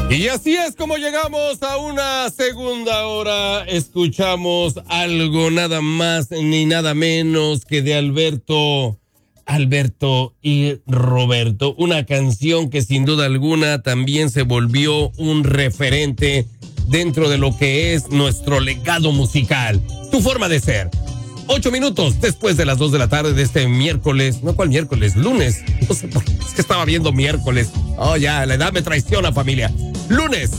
Y así es como llegamos a una segunda hora. Escuchamos algo nada más ni nada menos que de Alberto y Roberto. Una canción que sin duda alguna también se volvió un referente dentro de lo que es nuestro legado musical. Tu forma de ser. 8 minutos después de las 2 de la tarde de este miércoles. No, ¿cuál miércoles? Lunes. No sé por qué. Es que estaba viendo miércoles. Oh, ya, la edad me traiciona, familia. Lunes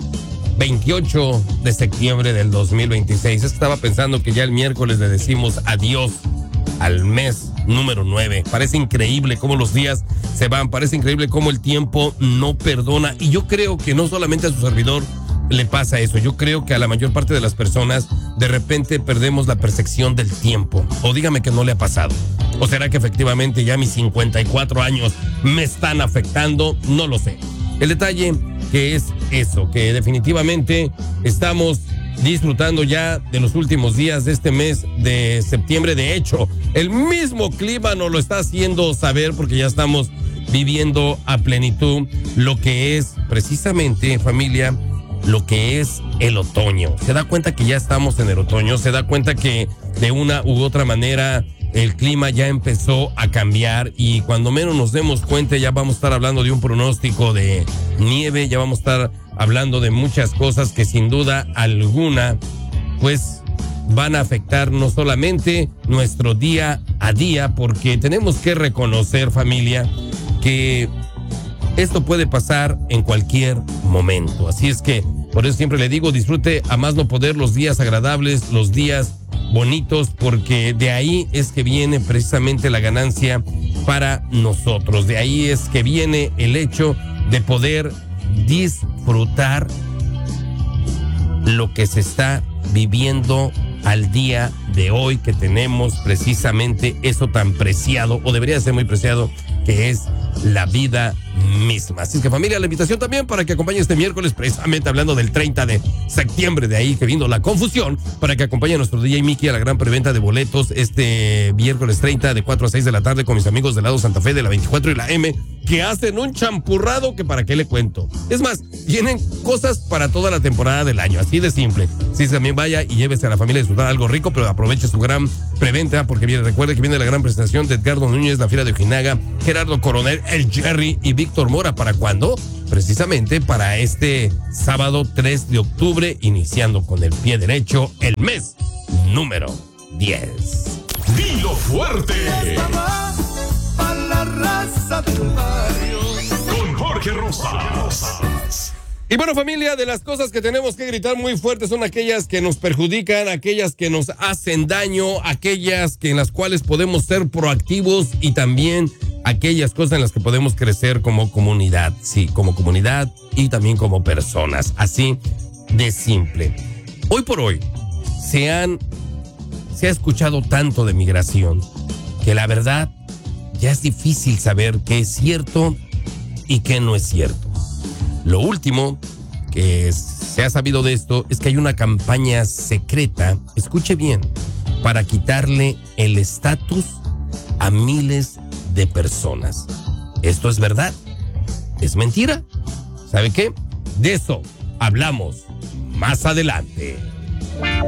28 de septiembre del 2026. Estaba pensando que ya el miércoles le decimos adiós al mes número 9. Parece increíble cómo los días se van. Parece increíble cómo el tiempo no perdona. Y yo creo que no solamente a su servidor le pasa eso. Yo creo que a la mayor parte de las personas de repente perdemos la percepción del tiempo. O dígame que no le ha pasado. ¿O será que efectivamente ya mis 54 años me están afectando? No lo sé. El detalle que es eso, que definitivamente estamos disfrutando ya de los últimos días de este mes de septiembre. De hecho, el mismo clima nos lo está haciendo saber porque ya estamos viviendo a plenitud lo que es precisamente, familia, lo que es el otoño. Se da cuenta que ya estamos en el otoño, se da cuenta que de una u otra manera el clima ya empezó a cambiar y cuando menos nos demos cuenta ya vamos a estar hablando de un pronóstico de nieve, ya vamos a estar hablando de muchas cosas que sin duda alguna pues van a afectar no solamente nuestro día a día, porque tenemos que reconocer, familia, que esto puede pasar en cualquier momento. Así es que por eso siempre le digo, disfrute a más no poder los días agradables, los días bonitos, porque de ahí es que viene precisamente la ganancia para nosotros. De ahí es que viene el hecho de poder disfrutar lo que se está viviendo al día de hoy, que tenemos precisamente eso tan preciado, o debería ser muy preciado, que es la vida misma. Así es que, familia, la invitación también para que acompañe este miércoles, precisamente hablando del 30 de septiembre, de ahí que vino la confusión, para que acompañe a nuestro DJ Mickey a la gran preventa de boletos este miércoles 30 de 4 a 6 de la tarde con mis amigos del lado Santa Fe de la 24 y la M, que hacen un champurrado que para qué le cuento. Es más, tienen cosas para toda la temporada del año, así de simple. Sí, también vaya y llévese a la familia a disfrutar algo rico, pero aproveche su gran preventa, porque recuerde que viene la gran presentación de Edgardo Núñez, la Fiera de Ojinaga, Gerardo Coronel, el Jerry y Víctor Mora. ¿Para cuándo? Precisamente para este sábado 3 de octubre, iniciando con el pie derecho el mes número 10. Dilo fuerte. La raza del barrio. Con Jorge Rosas. Y bueno, familia, de las cosas que tenemos que gritar muy fuerte son aquellas que nos perjudican, aquellas que nos hacen daño, aquellas en las cuales podemos ser proactivos y también aquellas cosas en las que podemos crecer como comunidad. Sí, como comunidad y también como personas. Así de simple. Hoy por hoy se ha escuchado tanto de migración que la verdad ya es difícil saber qué es cierto y qué no es cierto. Lo último que se ha sabido de esto es que hay una campaña secreta, escuche bien, para quitarle el estatus a miles de personas. ¿Esto es verdad? ¿Es mentira? ¿Sabe qué? De eso hablamos más adelante.